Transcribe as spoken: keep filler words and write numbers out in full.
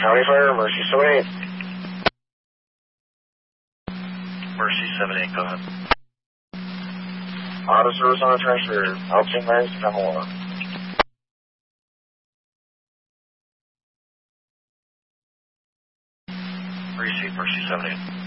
County Fire, Mercy seven eight. Mercy seven eight, go ahead. Auto service on a transfer. Altitude nine to Pamela. Receive Mercy seven eight.